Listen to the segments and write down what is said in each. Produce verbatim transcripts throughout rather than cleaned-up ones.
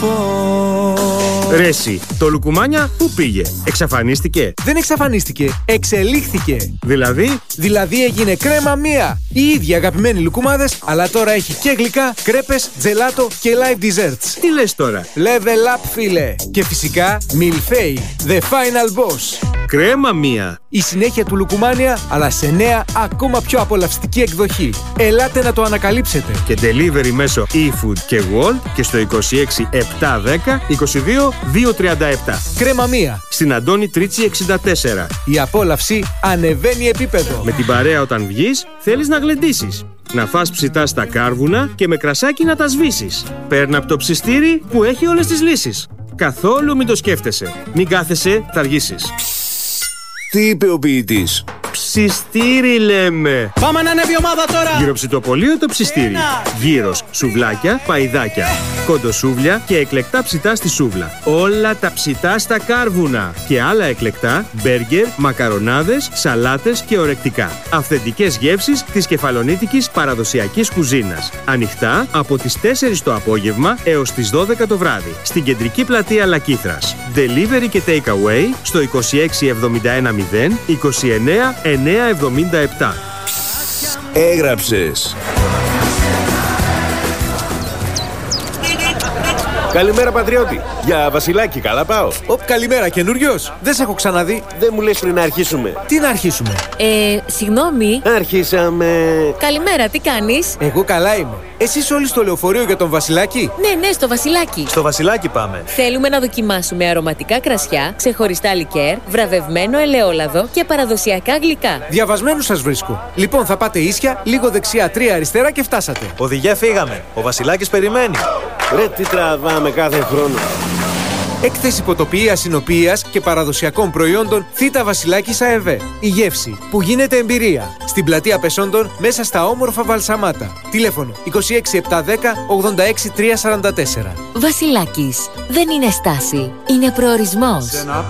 Ρε εσύ, το λουκουμάνια πού πήγε? Εξαφανίστηκε? Δεν εξαφανίστηκε, εξελίχθηκε. Δηλαδή? Δηλαδή έγινε κρέμα μία. Οι ίδιοι αγαπημένοι λουκουμάδες, αλλά τώρα έχει και γλυκά, κρέπες, τζελάτο και live desserts. Τι λες τώρα? Level up, φίλε. Και φυσικά Milfei, the final boss. Κρέμα μία. Η συνέχεια του λουκουμάνια, αλλά σε νέα, ακόμα πιο απολαυστική εκδοχή. Ελάτε να το ανακαλύψετε. Και delivery μέσω eFood και Wolt και στο είκοσι έξι επτά δέκα είκοσι δύο δύο τριάντα επτά. Κρέμα μία. Στην Αντώνη Τρίτσι εξήντα τέσσερα. Η απόλαυση ανεβαίνει επίπεδο. Με την παρέα όταν βγεις, θέλεις να γλεντήσεις. Να φας ψητά στα κάρβουνα και με κρασάκι να τα σβήσεις. Παίρνα από το ψιστήρι που έχει όλες τις λύσεις. Καθόλου μην το σκέφτεσαι. Μην κάθεσαι, θα αργήσεις. Τι είπε ο ποιητής? Ψιστήρι λέμε. Πάμε να ανέβει η ομάδα τώρα. Γυροψητοπολείο το ψιστήρι. Ένα. Γύρος, σουβλάκια, παϊδάκια. Κοντοσούβλια και εκλεκτά ψητά στη σούβλα. Όλα τα ψητά στα κάρβουνα. Και άλλα εκλεκτά, μπέργκερ, μακαρονάδες, σαλάτες και ορεκτικά. Αυθεντικές γεύσεις της κεφαλονίτικης παραδοσιακής κουζίνας. Ανοιχτά από τις τέσσερις το απόγευμα έως τις δώδεκα το βράδυ. Στην κεντρική πλατεία Λακήθρας. Delivery και take away στο είκοσι έξι εβδομήντα ένα μηδέν είκοσι εννέα εννιακόσια εβδομήντα επτά. Έγραψες. Καλημέρα, πατριώτη. Για Βασιλάκη, καλά πάω. Οπ, καλημέρα, καινούριος. Δεν σε έχω ξαναδεί. Δεν μου λες πριν να αρχίσουμε? Τι να αρχίσουμε? Ε, συγγνώμη. Αρχίσαμε. Καλημέρα, τι κάνεις? Εγώ καλά είμαι. Εσείς όλοι στο λεωφορείο για τον Βασιλάκη? Ναι, ναι, στο Βασιλάκι. Στο Βασιλάκι πάμε. Θέλουμε να δοκιμάσουμε αρωματικά κρασιά, ξεχωριστά λικέρ, βραβευμένο ελαιόλαδο και παραδοσιακά γλυκά. Διαβασμένους σας βρίσκω. Λοιπόν, θα πάτε ίσια, λίγο δεξιά, τρία αριστερά και φτάσατε. Οδηγέ, φύγαμε. Ο Βασιλάκης περιμένει. Ρε, τι τραβάμε κάθε χρόνο. Έκθεση υποτοποιίας, συνοποιίας και παραδοσιακών προϊόντων Θήτα Βασιλάκης ΑΕΒ. Η γεύση που γίνεται εμπειρία. Στην πλατεία Πεσόντων, μέσα στα όμορφα Βαλσαμάτα. Τηλέφωνο είκοσι έξι επτά δέκα ογδόντα έξι τρία σαράντα τέσσερα. Βασιλάκης. Δεν είναι στάση. Είναι προορισμός.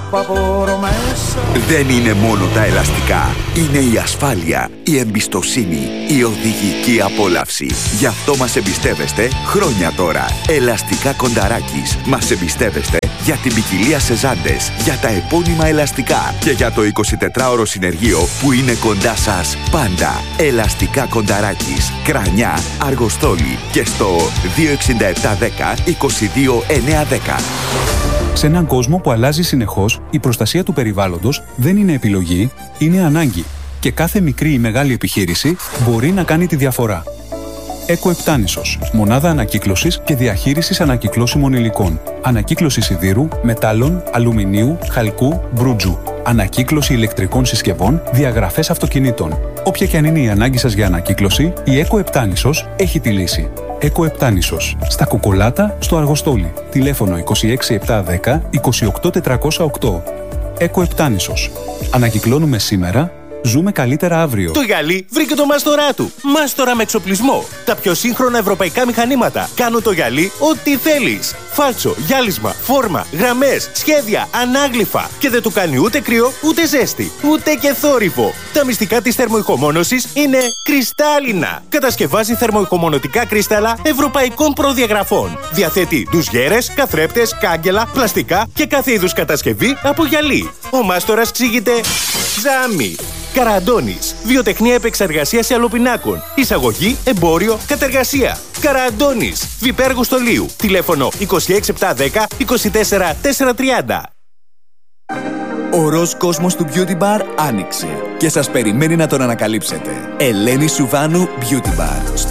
Δεν είναι μόνο τα ελαστικά. Είναι η ασφάλεια, η εμπιστοσύνη, η οδηγική απόλαυση. Γι' αυτό μας εμπιστεύεστε χρόνια τώρα. Ελαστικά Κονταράκης. Μας εμπιστεύεστε για την ποικιλία σε ζάντες, για τα επώνυμα ελαστικά και για το εικοσιτετράωρο συνεργείο που είναι κοντά σας πάντα. Ελαστικά Κονταράκης, Κρανιά, Αργοστόλη και στο δύο εξήντα επτά δέκα είκοσι δύο εννιακόσια δέκα. Σε έναν κόσμο που αλλάζει συνεχώς, η προστασία του περιβάλλοντος δεν είναι επιλογή, είναι ανάγκη. Και κάθε μικρή ή μεγάλη επιχείρηση μπορεί να κάνει τη διαφορά. Εκοεπτάνησος. Μονάδα ανακύκλωσης και διαχείρισης ανακυκλώσιμων υλικών. Ανακύκλωση σιδήρου, μετάλλων, αλουμινίου, χαλκού, μπρούτζου. Ανακύκλωση ηλεκτρικών συσκευών, διαγραφές αυτοκινήτων. Όποια και αν είναι η ανάγκη σας για ανακύκλωση, η Εκοεπτάνησος έχει τη λύση. Εκοεπτάνησος. Στα Κοκολάτα, στο Αργοστόλι. Τηλέφωνο είκοσι έξι επτά δέκα είκοσι οκτώ τετρακόσια οκτώ. Εκοεπτάνησος. Ανακυκλώνουμε σήμερα. Ζούμε καλύτερα αύριο. Το γυαλί βρήκε το μάστορά του. Μάστορα με εξοπλισμό. Τα πιο σύγχρονα ευρωπαϊκά μηχανήματα. Κάνουν το γυαλί ό,τι θέλεις. Φάλτσο, γυάλισμα, φόρμα, γραμμές, σχέδια, ανάγλυφα. Και δεν του κάνει ούτε κρύο, ούτε ζέστη, ούτε και θόρυβο. Τα μυστικά της θερμοϊχομόνωσης είναι κρυστάλλινα. Κατασκευάζει θερμοϊχομονωτικά κρύσταλλα ευρωπαϊκών προδιαγραφών. Διαθέτει ντουζιέρες, καθρέπτες, κάγκελα, πλαστικά και κάθε είδους κατασκευή από γυαλί. Ο μάστορας ξύγεται Ζάμι. Καραντώνης. Βιοτεχνία επεξεργασίας αλοπινάκων. Εισαγωγή, εμπόριο, κατεργασία. Καραντώνης. Βιπέργου Στολίου. Τηλέφωνο είκοσι έξι επτά δέκα είκοσι τέσσερα τετρακόσια τριάντα. Ο ροζ κόσμος του Beauty Bar άνοιξε και σας περιμένει να τον ανακαλύψετε. Ελένη Σουβάνου Beauty Bar.